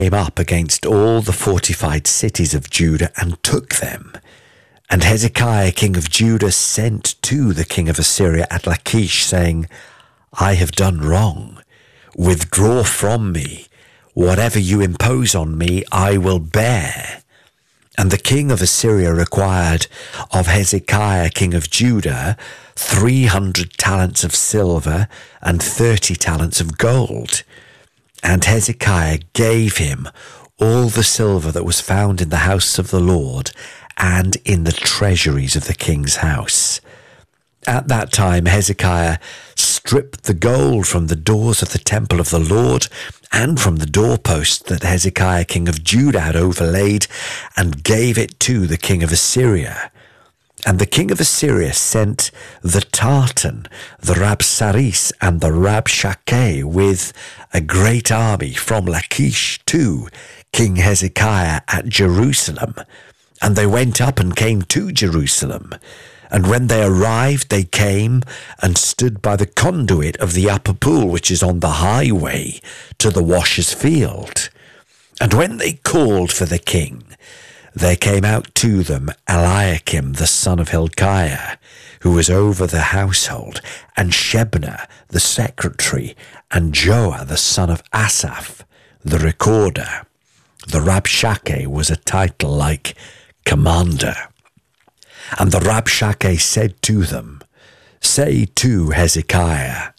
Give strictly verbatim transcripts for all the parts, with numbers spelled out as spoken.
came up against all the fortified cities of Judah and took them. And Hezekiah king of Judah sent to the king of Assyria at Lachish, saying, I have done wrong. Withdraw from me. Whatever you impose on me, I will bear. And the king of Assyria required of Hezekiah king of Judah three hundred talents of silver and thirty talents of gold. And Hezekiah gave him all the silver that was found in the house of the Lord and in the treasuries of the king's house. At that time Hezekiah stripped the gold from the doors of the temple of the Lord and from the doorposts that Hezekiah king of Judah had overlaid, and gave it to the king of Assyria. And the king of Assyria sent the Tartan, the Rabsaris, and the Rabshakeh with a great army from Lachish to King Hezekiah at Jerusalem. And they went up and came to Jerusalem. And when they arrived, they came and stood by the conduit of the upper pool, which is on the highway to the washer's field. And when they called for the king, there came out to them Eliakim the son of Hilkiah, who was over the household, and Shebna the secretary, and Joah the son of Asaph the recorder. The Rabshakeh was a title like commander. And the Rabshakeh said to them, Say to Hezekiah,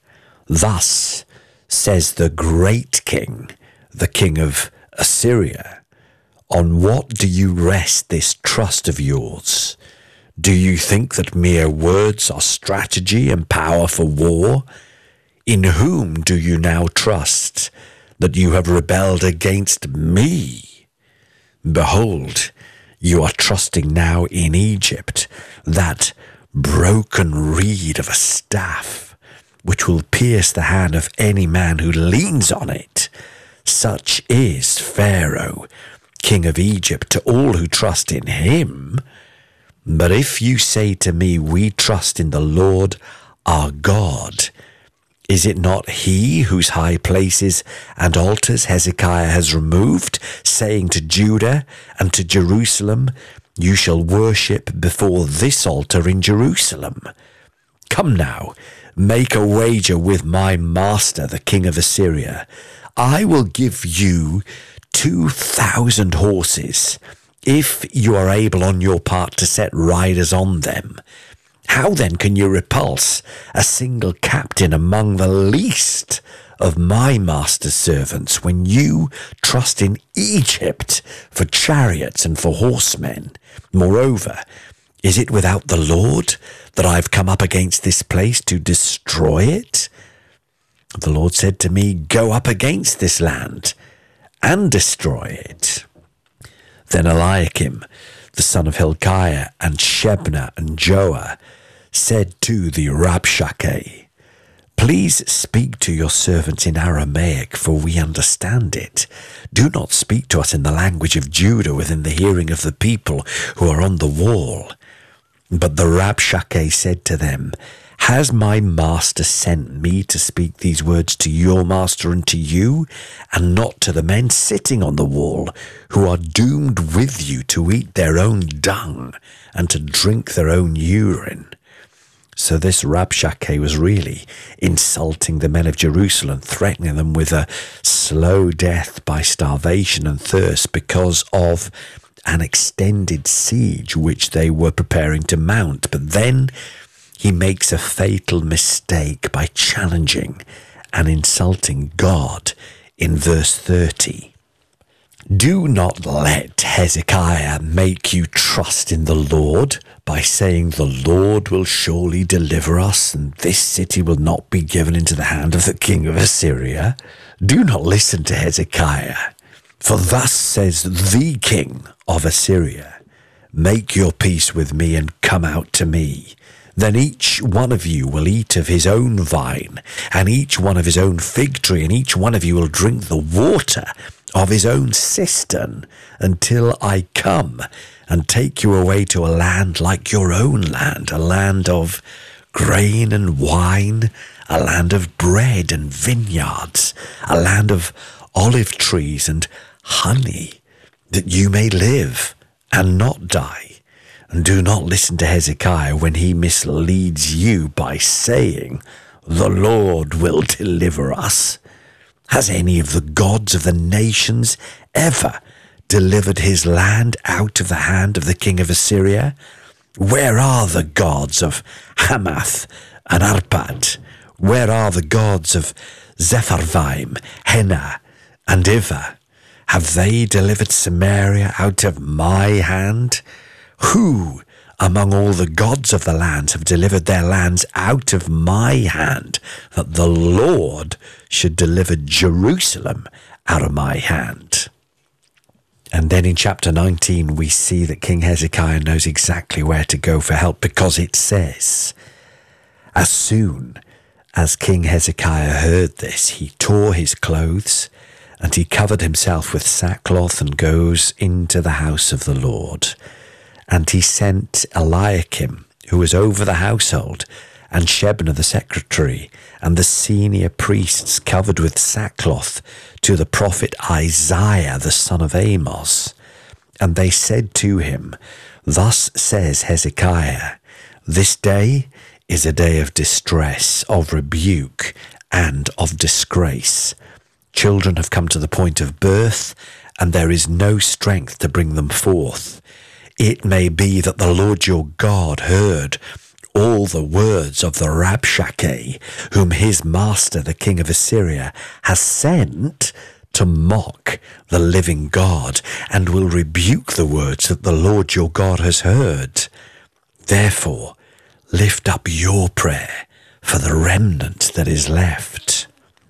Thus says the great king, the king of Assyria, On what do you rest this trust of yours? Do you think that mere words are strategy and power for war? In whom do you now trust, that you have rebelled against me? Behold, you are trusting now in Egypt, that broken reed of a staff, which will pierce the hand of any man who leans on it. Such is Pharaoh, king of Egypt, to all who trust in him. But if you say to me, We trust in the Lord our God, is it not he whose high places and altars Hezekiah has removed, saying to Judah and to Jerusalem, You shall worship before this altar in Jerusalem? Come now, make a wager with my master, the king of Assyria. I will give you two thousand horses, if you are able on your part to set riders on them. How then can you repulse a single captain among the least of my master's servants, when you trust in Egypt for chariots and for horsemen? Moreover, is it without the Lord that I have come up against this place to destroy it? The Lord said to me, Go up against this land and destroy it. Then Eliakim, the son of Hilkiah, and Shebna and Joah said to the Rabshakeh, Please speak to your servants in Aramaic, for we understand it. Do not speak to us in the language of Judah within the hearing of the people who are on the wall. But the Rabshakeh said to them, Has my master sent me to speak these words to your master and to you, and not to the men sitting on the wall, who are doomed with you to eat their own dung and to drink their own urine? So this Rabshakeh was really insulting the men of Jerusalem, threatening them with a slow death by starvation and thirst because of an extended siege which they were preparing to mount. But then he makes a fatal mistake by challenging and insulting God in verse thirty. Do not let Hezekiah make you trust in the Lord by saying, The Lord will surely deliver us, and this city will not be given into the hand of the king of Assyria. Do not listen to Hezekiah, for thus says the king of Assyria, Make your peace with me and come out to me. Then each one of you will eat of his own vine, and each one of his own fig tree, and each one of you will drink the water of his own cistern, until I come and take you away to a land like your own land, a land of grain and wine, a land of bread and vineyards, a land of olive trees and honey, that you may live and not die. And do not listen to Hezekiah when he misleads you by saying, the Lord will deliver us. Has any of the gods of the nations ever delivered his land out of the hand of the king of Assyria? Where are the gods of Hamath and Arpad? Where are the gods of Zepharvaim, Hena, and Iva? Have they delivered Samaria out of my hand? Who among all the gods of the lands have delivered their lands out of my hand, that the Lord should deliver Jerusalem out of my hand? And then in chapter nineteen, we see that King Hezekiah knows exactly where to go for help, because it says, as soon as King Hezekiah heard this, he tore his clothes, and he covered himself with sackcloth and goes into the house of the Lord. And he sent Eliakim, who was over the household, and Shebna the secretary, and the senior priests covered with sackcloth, to the prophet Isaiah the son of Amos. And they said to him, thus says Hezekiah, this day is a day of distress, of rebuke, and of disgrace. Children have come to the point of birth, and there is no strength to bring them forth. It may be that the Lord your God heard all the words of the Rabshakeh, whom his master, the king of Assyria, has sent to mock the living God, and will rebuke the words that the Lord your God has heard. Therefore, lift up your prayer for the remnant that is left.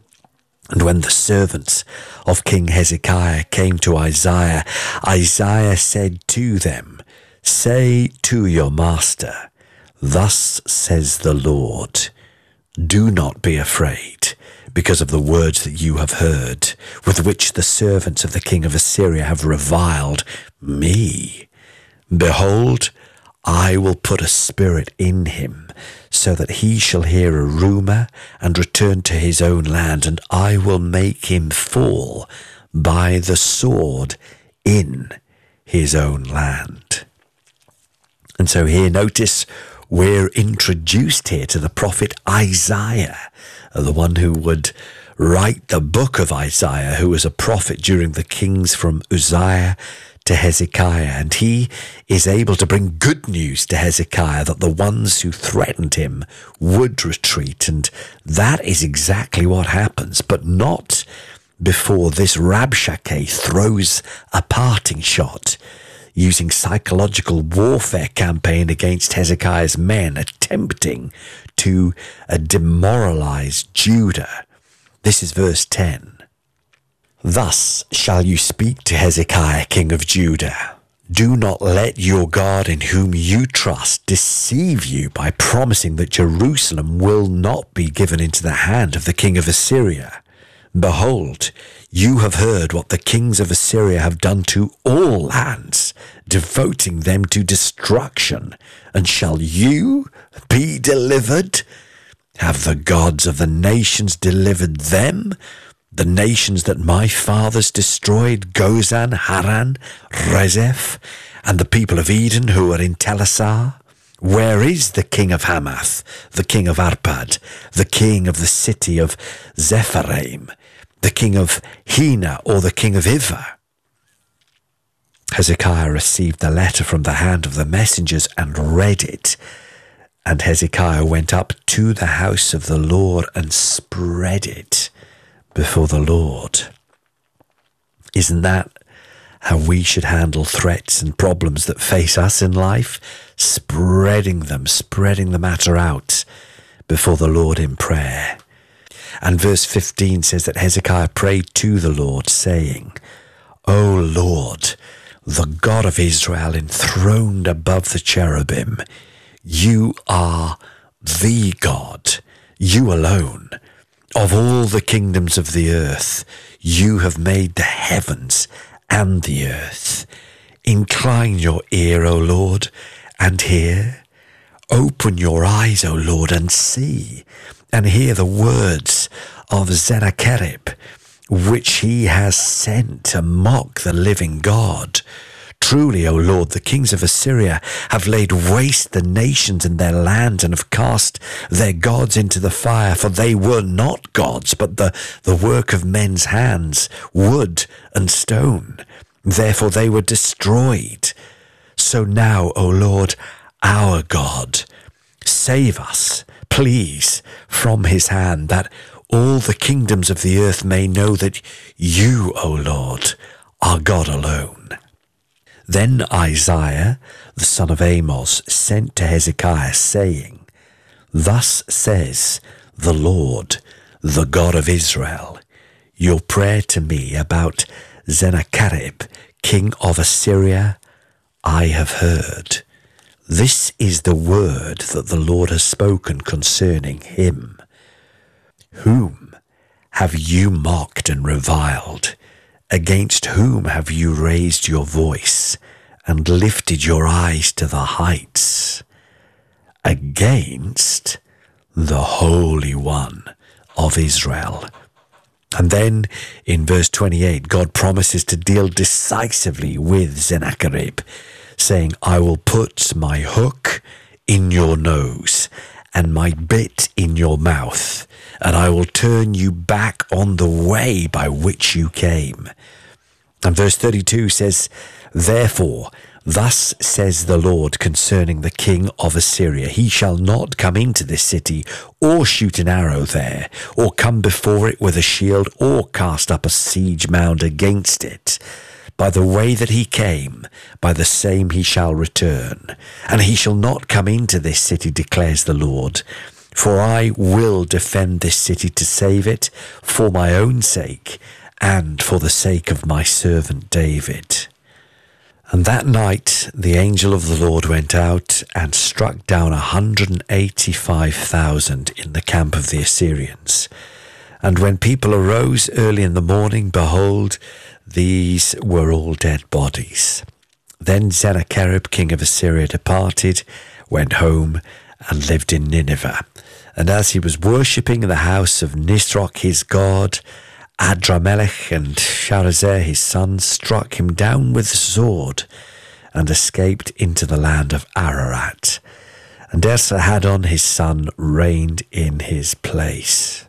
And when the servants of King Hezekiah came to Isaiah, Isaiah said to them, say to your master, thus says the Lord, do not be afraid because of the words that you have heard, with which the servants of the king of Assyria have reviled me. Behold, I will put a spirit in him, so that he shall hear a rumour and return to his own land, and I will make him fall by the sword in his own land. And so here, notice, we're introduced here to the prophet Isaiah, the one who would write the book of Isaiah, who was a prophet during the kings from Uzziah to Hezekiah, and he is able to bring good news to Hezekiah that the ones who threatened him would retreat, and that is exactly what happens, but not before this Rabshakeh throws a parting shot, using psychological warfare campaign against Hezekiah's men, attempting to uh, demoralize Judah. This is verse ten. Thus shall you speak to Hezekiah, king of Judah. Do not let your God in whom you trust deceive you by promising that Jerusalem will not be given into the hand of the king of Assyria. Behold, you have heard what the kings of Assyria have done to all lands, devoting them to destruction. And shall you be delivered? Have the gods of the nations delivered them? The nations that my fathers destroyed, Gozan, Haran, Rezeph, and the people of Eden who are in Telassar? Where is the king of Hamath, the king of Arpad, the king of the city of Zepharvaim, the king of Hena, or the king of Iva? Hezekiah received the letter from the hand of the messengers and read it. And Hezekiah went up to the house of the Lord and spread it before the Lord. Isn't that how we should handle threats and problems that face us in life? Spreading them, spreading the matter out before the Lord in prayer. And verse fifteen says that Hezekiah prayed to the Lord, saying, O Lord, the God of Israel, enthroned above the cherubim, you are the God, you alone. Of all the kingdoms of the earth, you have made the heavens and the earth. Incline your ear, O Lord, and hear. Open your eyes, O Lord, and see, and hear the words of Sennacherib, which he has sent to mock the living God. Truly, O Lord, the kings of Assyria have laid waste the nations and their land, and have cast their gods into the fire, for they were not gods, but the, the work of men's hands, wood and stone. Therefore they were destroyed. So now, O Lord, our God, save us, please, from his hand, that all the kingdoms of the earth may know that you, O Lord, are God alone. Then Isaiah, the son of Amos, sent to Hezekiah, saying, Thus says the Lord, the God of Israel, your prayer to me about Sennacherib, king of Assyria, I have heard. This is the word that the Lord has spoken concerning him. Whom have you mocked and reviled? Against whom have you raised your voice and lifted your eyes to the heights? Against the Holy One of Israel. And then in verse twenty-eight, God promises to deal decisively with Sennacherib, saying, I will put my hook in your nose and my bit in your mouth, and I will turn you back on the way by which you came. And verse thirty-two says, Therefore, thus says the Lord concerning the king of Assyria, he shall not come into this city, or shoot an arrow there, or come before it with a shield, or cast up a siege mound against it. By the way that he came, by the same he shall return. And he shall not come into this city, declares the Lord. For I will defend this city to save it, for my own sake, and for the sake of my servant David. And that night the angel of the Lord went out and struck down one hundred eighty-five thousand in the camp of the Assyrians. And when people arose early in the morning, behold, these were all dead bodies. Then Sennacherib, king of Assyria, departed, went home, and lived in Nineveh. And as he was worshipping in the house of Nisroch his god, Adramelech and Sharezer his son struck him down with the sword, and escaped into the land of Ararat. And Esarhaddon his son reigned in his place.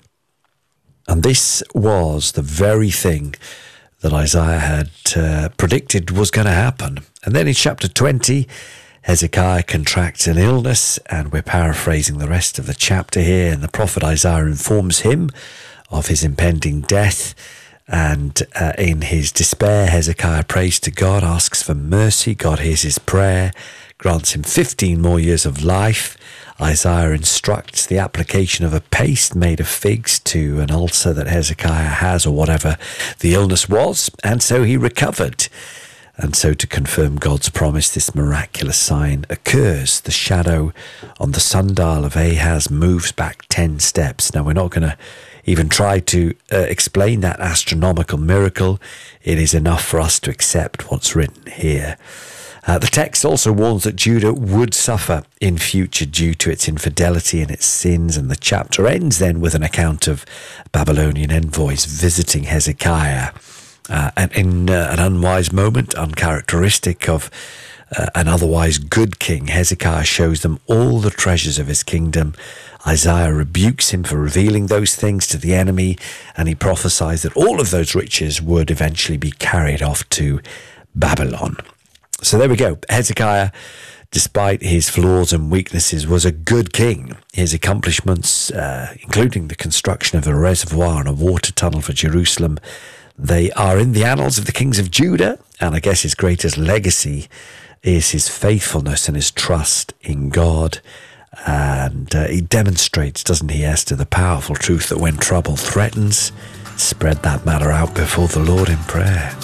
And this was the very thing that Isaiah had uh, predicted was going to happen. And then in chapter twenty, Hezekiah contracts an illness, and we're paraphrasing the rest of the chapter here, and the prophet Isaiah informs him of his impending death. And uh, in his despair, Hezekiah prays to God, asks for mercy. God hears his prayer, grants him fifteen more years of life. Isaiah instructs the application of a paste made of figs to an ulcer that Hezekiah has, or whatever the illness was, and so he recovered. And so to confirm God's promise, this miraculous sign occurs. The shadow on the sundial of Ahaz moves back ten steps. Now, we're not going to even try to uh, explain that astronomical miracle. It is enough for us to accept what's written here. Uh, the text also warns that Judah would suffer in future due to its infidelity and its sins, and the chapter ends then with an account of Babylonian envoys visiting Hezekiah. Uh, and in uh, an unwise moment, uncharacteristic of uh, an otherwise good king, Hezekiah shows them all the treasures of his kingdom. Isaiah rebukes him for revealing those things to the enemy, and he prophesies that all of those riches would eventually be carried off to Babylon. So there we go. Hezekiah, despite his flaws and weaknesses, was a good king. His accomplishments, uh, including the construction of a reservoir and a water tunnel for Jerusalem, they are in the annals of the kings of Judah, and I guess his greatest legacy is his faithfulness and his trust in God. And uh, he demonstrates, doesn't he, Esther, the powerful truth that when trouble threatens, spread that matter out before the Lord in prayer.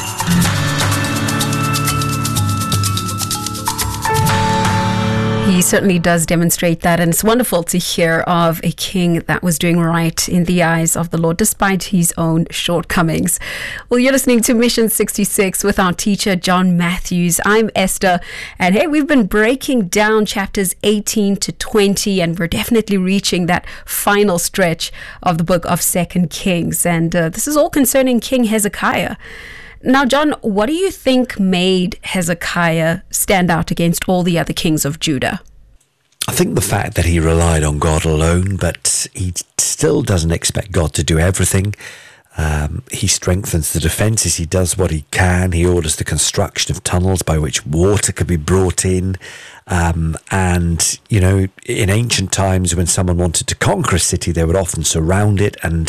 He's certainly does demonstrate that, and it's wonderful to hear of a king that was doing right in the eyes of the Lord despite his own shortcomings. Well, you're listening to Mission sixty-six with our teacher, John Matthews. I'm Esther, and hey, we've been breaking down chapters eighteen to twenty, and we're definitely reaching that final stretch of the book of Second Kings, and uh, this is all concerning King Hezekiah. Now, John, what do you think made Hezekiah stand out against all the other kings of Judah? I think the fact that he relied on God alone, but he still doesn't expect God to do everything. Um, he strengthens the defences. He does what he can. He orders the construction of tunnels by which water could be brought in. Um, and, you know, in ancient times when someone wanted to conquer a city, they would often surround it and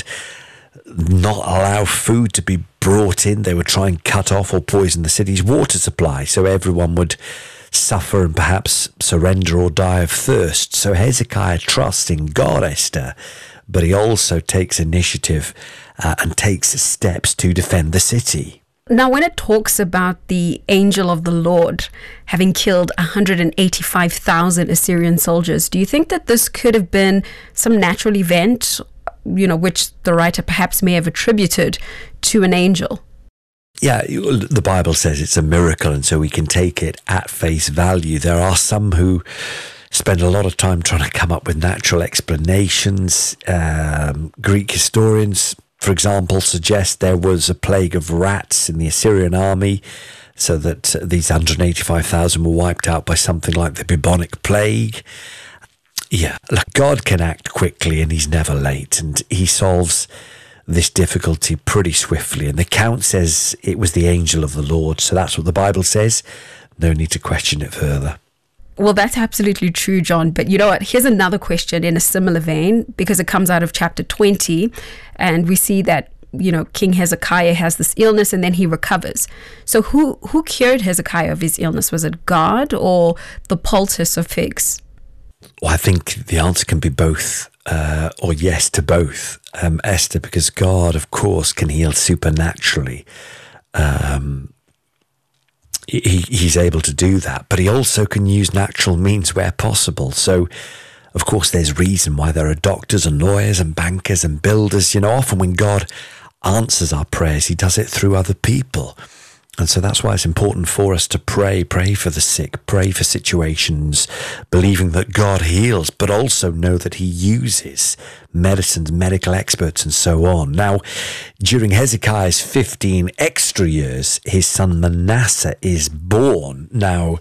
not allow food to be brought in. They would try and cut off or poison the city's water supply, so everyone would suffer and perhaps surrender or die of thirst. So Hezekiah trusts in God, Esther, but he also takes initiative uh, and takes steps to defend the city. Now, when it talks about the angel of the Lord having killed one hundred eighty-five thousand Assyrian soldiers, do you think that this could have been some natural event, you know, which the writer perhaps may have attributed to an angel? Yeah, the Bible says it's a miracle, and so we can take it at face value. There are some who spend a lot of time trying to come up with natural explanations. Um, Greek historians, for example, suggest there was a plague of rats in the Assyrian army, so that these one hundred eighty-five thousand were wiped out by something like the bubonic plague. Yeah, look, God can act quickly and he's never late, and he solves this difficulty pretty swiftly. And the account says it was the angel of the Lord, so that's what the Bible says. No need to question it further. Well, that's absolutely true, John. But you know what? Here's another question in a similar vein, because it comes out of chapter twenty, and we see that, you know, King Hezekiah has this illness and then he recovers. So who, who cured Hezekiah of his illness? Was it God or the poultice of figs? Well, I think the answer can be both, uh, or yes to both, um, Esther, because God, of course, can heal supernaturally. Um, he, he's able to do that, but he also can use natural means where possible. So, of course, there's reason why there are doctors and lawyers and bankers and builders. You know, often when God answers our prayers, he does it through other people. And so that's why it's important for us to pray, pray for the sick, pray for situations, believing that God heals, but also know that he uses medicines, medical experts, and so on. Now, during Hezekiah's fifteen extra years, his son Manasseh is born. Now,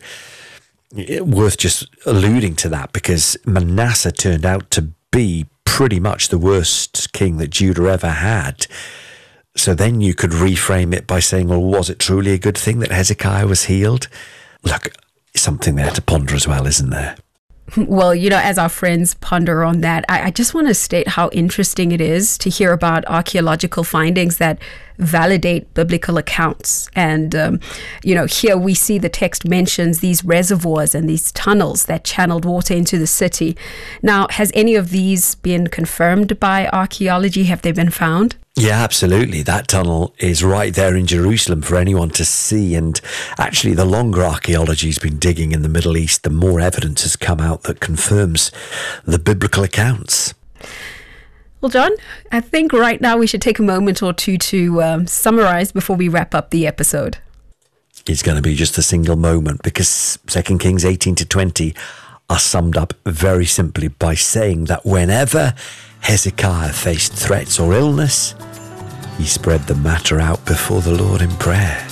worth just alluding to that, because Manasseh turned out to be pretty much the worst king that Judah ever had. So then you could reframe it by saying, well, was it truly a good thing that Hezekiah was healed? Look, something there to ponder as well, isn't there? Well, you know, as our friends ponder on that, I, I just want to state how interesting it is to hear about archaeological findings that validate biblical accounts. And, um, you know, here we see the text mentions these reservoirs and these tunnels that channeled water into the city. Now, has any of these been confirmed by archaeology? Have they been found? Yeah, absolutely. That tunnel is right there in Jerusalem for anyone to see. And actually, the longer archaeology's been digging in the Middle East, the more evidence has come out that confirms the biblical accounts. Well, John, I think right now we should take a moment or two to um, summarize before we wrap up the episode. It's going to be just a single moment, because Second Kings eighteen to twenty are summed up very simply by saying that whenever Hezekiah faced threats or illness, he spread the matter out before the Lord in prayer.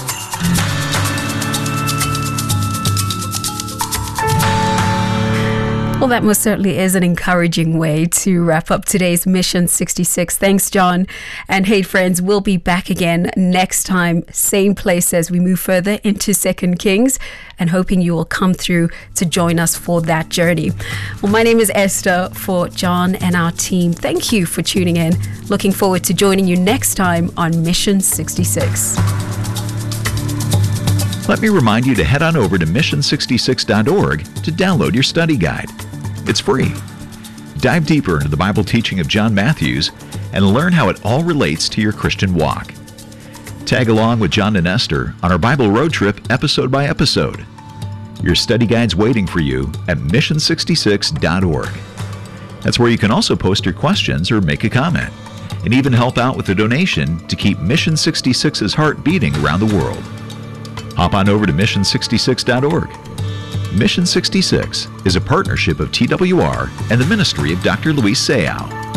Well, that most certainly is an encouraging way to wrap up today's Mission sixty-six. Thanks, John. And hey, friends, we'll be back again next time, same place as we move further into Second Kings, and hoping you will come through to join us for that journey. Well, my name is Esther for John and our team. Thank you for tuning in. Looking forward to joining you next time on Mission sixty-six. Let me remind you to head on over to mission sixty-six dot org to download your study guide. It's free. Dive deeper into the Bible teaching of John Matthews and learn how it all relates to your Christian walk. Tag along with John and Esther on our Bible road trip episode by episode. Your study guide's waiting for you at mission sixty-six dot org. That's where you can also post your questions or make a comment, and even help out with a donation to keep Mission sixty-six's heart beating around the world. Hop on over to mission sixty-six dot org. Mission sixty-six is a partnership of T W R and the ministry of Doctor Luis Sayao.